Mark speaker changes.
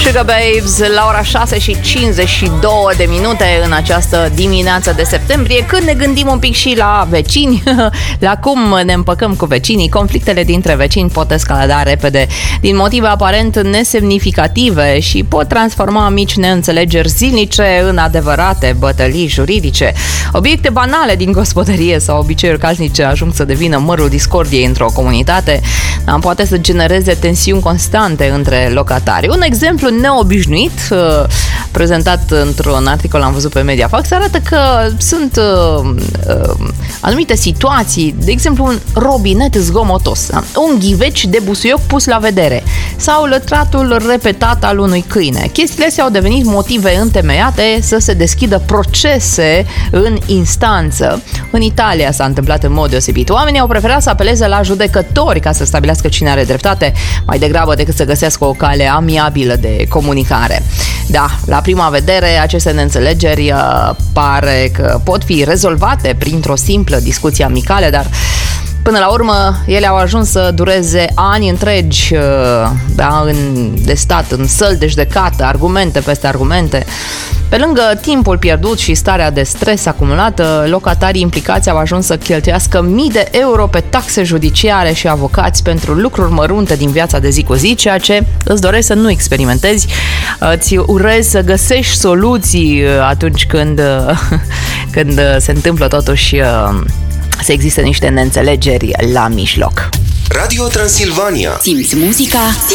Speaker 1: Sugar Babes la ora 6:52 în această dimineață de septembrie, când ne gândim un pic și la vecini, la cum ne împăcăm cu vecinii. Conflictele dintre vecini pot escalada repede din motive aparent nesemnificative și pot transforma mici neînțelegeri zilnice în adevărate bătălii juridice. Obiecte banale din gospodărie sau obiceiuri casnice ajung să devină mărul discordiei într-o comunitate, poate să genereze tensiuni constante între locatari. Un exemplu neobișnuit, prezentat într-un articol, am văzut pe Mediafax, arată că sunt anumite situații, de exemplu un robinet zgomotos, un ghiveci de busuioc pus la vedere sau lătratul repetat al unui câine. Chestiile astea au devenit motive întemeiate să se deschidă procese în instanță. În Italia s-a întâmplat în mod deosebit. Oamenii au preferat să apeleze la judecători ca să stabilească cine are dreptate, mai degrabă decât să găsească o cale amiabilă de comunicare. Da, la prima vedere, aceste neînțelegeri pare că pot fi rezolvate printr-o simplă discuție amicală, dar până la urmă, ele au ajuns să dureze ani întregi, de stat, în săli de judecată, argumente peste argumente. Pe lângă timpul pierdut și starea de stres acumulată, locatarii implicați au ajuns să cheltuiască mii de euro pe taxe judiciare și avocați pentru lucruri mărunte din viața de zi cu zi, ceea ce îți doresc să nu experimentezi. Îți urez să găsești soluții atunci când se întâmplă totuși să existe niște neînțelegeri la mijloc.
Speaker 2: Radio Transilvania.
Speaker 3: Simți muzica?